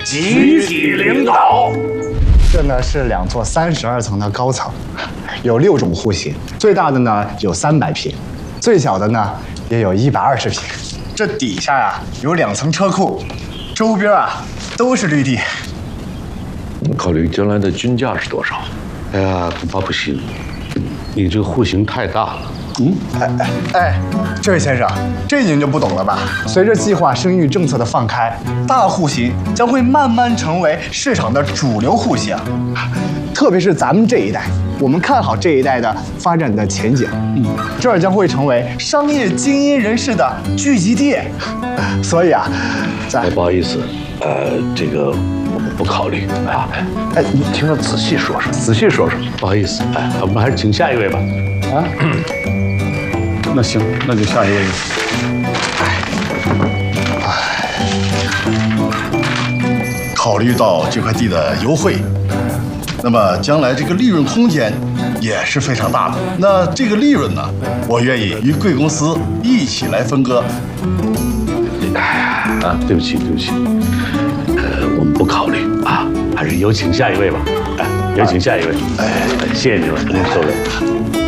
集体领导。 这呢是2座32层的高层，有6种户型，最大的呢有300平，最小的呢也有120平。这底下呀有2层车库，周边啊都是绿地。 我们考虑将来的均价是多少？ 哎呀，恐怕不行，你这个户型太大了。 这位先生，这您就不懂了吧？随着计划生育政策的放开，大户型将会慢慢成为市场的主流户型，特别是咱们这一代，我们看好这一代的发展的前景。这儿将会成为商业精英人士的聚集地，所以啊， 不好意思，这个我们不考虑啊。你听他仔细说说，仔细说说。 不好意思，我们还是请下一位吧。 那行，那就下一位。 考虑到这块地的优惠，那么将来这个利润空间也是非常大的。那这个利润呢，我愿意与贵公司一起来分割。 对不起，我们不考虑啊，还是有请下一位吧。有请下一位。谢谢你们，各位。